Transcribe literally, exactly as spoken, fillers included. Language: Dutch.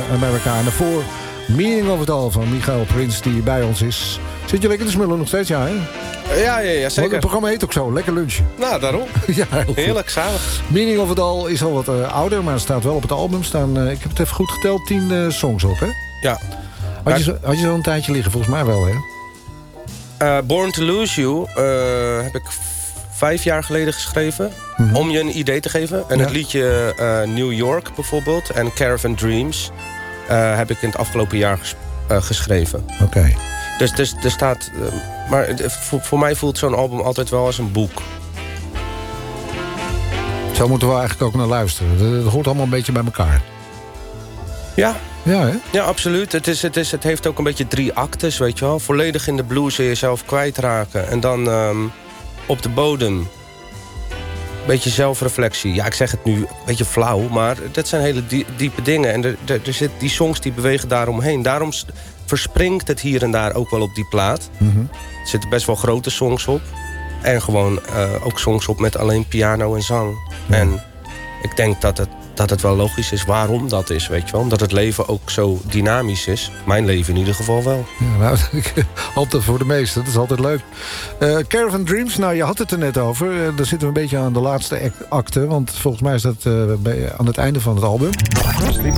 America. En daarvoor Meaning of It All van Michael Prins, die bij ons is. Zit je lekker te smullen nog steeds, ja, hè? Ja, ja, ja, zeker. Het programma heet ook zo, lekker lunchen. Nou, daarom. Ja, heel heerlijk, zalig. Meaning of It All is al wat uh, ouder, maar staat wel op het album. Staan, uh, ik heb het even goed geteld, tien uh, songs op, hè? Ja. Had je, zo, had je zo een tijdje liggen? Volgens mij wel, hè? Uh, Born to Lose You uh, heb ik vijf jaar geleden geschreven. Mm-hmm. Om je een idee te geven. En ja. Het liedje uh, New York bijvoorbeeld en Caravan Dreams uh, heb ik in het afgelopen jaar ges uh, geschreven. Oké. Okay. Dus, dus er staat... Uh, maar voor, voor mij voelt zo'n album altijd wel als een boek. Zo moeten we eigenlijk ook naar luisteren. Het hoort allemaal een beetje bij elkaar. Ja. Ja, hè? Ja, absoluut. Het, is, het, is, het heeft ook een beetje drie actes, weet je wel. Volledig in de blues en jezelf kwijtraken. En dan um, op de bodem. Een beetje zelfreflectie. Ja, ik zeg het nu een beetje flauw, maar dat zijn hele die, diepe dingen. En er, er, er zit, die songs die bewegen daaromheen. Daarom verspringt het hier en daar ook wel op die plaat. Mm-hmm. Er zitten best wel grote songs op. En gewoon uh, ook songs op met alleen piano en zang. Ja. En ik denk dat het, dat het wel logisch is waarom dat is, weet je wel. Omdat het leven ook zo dynamisch is. Mijn leven in ieder geval wel. Ja, nou, altijd voor de meesten, dat is altijd leuk. Uh, Caravan Dreams, nou, je had het er net over. Uh, daar zitten we een beetje aan de laatste acte. Want volgens mij is dat uh, bij, aan het einde van het album. Sleep